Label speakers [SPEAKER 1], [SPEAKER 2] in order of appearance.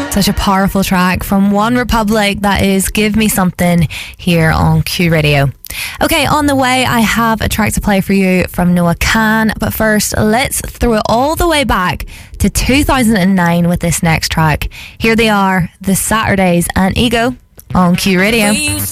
[SPEAKER 1] Such a powerful track from One Republic. That is Give Me Something here on Q Radio. Okay, on the way, I have a track to play for you from Noah Kahan. But first, let's throw it all the way back to 2009 with this next track. Here they are, The Saturdays and Ego on Q Radio.